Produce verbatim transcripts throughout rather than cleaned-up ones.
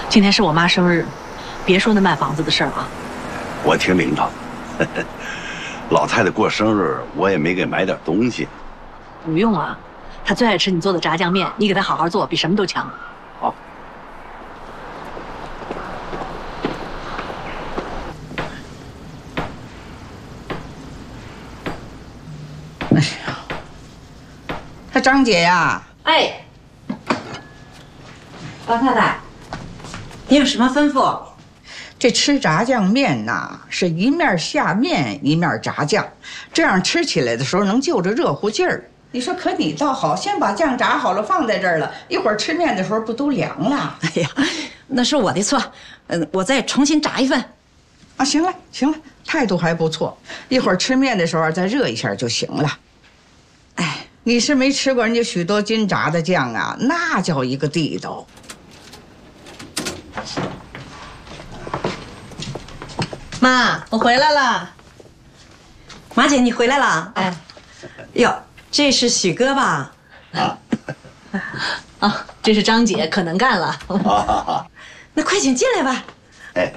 今天是我妈生日，别说那卖房子的事儿啊。 我听领导，老太太过生日，我也没给买点东西。 不用啊，她最爱吃你做的炸酱面，你给她好好做，比什么都强。 好。 哎呀，他张姐呀， 哎，老太太，你有什么吩咐？ 这吃炸酱面呐，是一面下面一面炸酱，这样吃起来的时候能就着热乎劲儿。你说可你倒好，先把酱炸好了放在这儿了，一会儿吃面的时候不都凉了？ 哎呀，那是我的错，嗯，我再重新炸一份。 啊，行了行了，态度还不错，一会儿吃面的时候再热一下就行了。哎，你是没吃过人家许多金炸的酱啊，那叫一个地道。 妈，我回来了。马姐，你回来了？哎，哟，这是许哥吧？ 啊， 啊，这是张姐，可能干了。 啊， 那快请进来吧。 哎，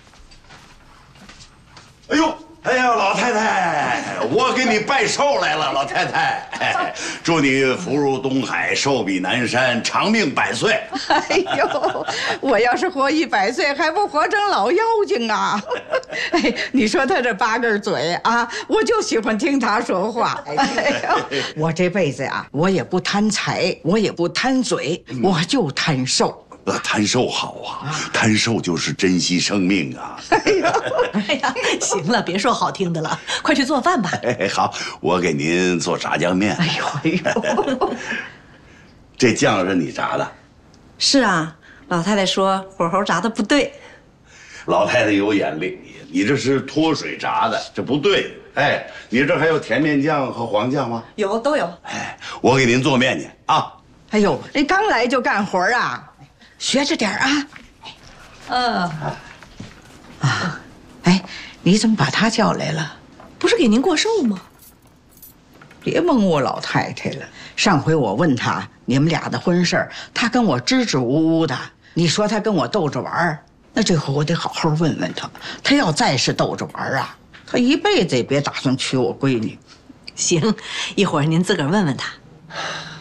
哎呦，哎呀，老太太，我给你拜寿来了，老太太，哎、祝你福如东海，寿比南山，长命百岁。 哎呦，我要是活一百岁，还不活成老妖精啊！哎，你说他这八根嘴啊，我就喜欢听他说话。哎呦，我这辈子啊，我也不贪财，我也不贪嘴，我就贪寿。 那贪寿好啊，贪寿就是珍惜生命啊。 哎呀，行了，别说好听的了，快去做饭吧。 哎，好，我给您做炸酱面。 哎呦哎呦， 这酱是你炸的？ 是啊，老太太说火候炸的不对。 老太太有眼力，你这是脱水炸的，这不对。哎，你这还有甜面酱和黄酱吗？ 有，都有。 哎，我给您做面去啊。 哎呦，你刚来就干活啊？学着点啊。 嗯， 啊，哎，你怎么把他叫来了？ 不是给您过寿吗？ 别蒙我老太太了。上回我问他你们俩的婚事儿，他跟我支支吾吾的。你说他跟我逗着玩儿，那这回我得好好问问他。他要再是逗着玩儿啊，他一辈子也别打算娶我闺女。 行，一会儿您自个儿问问他。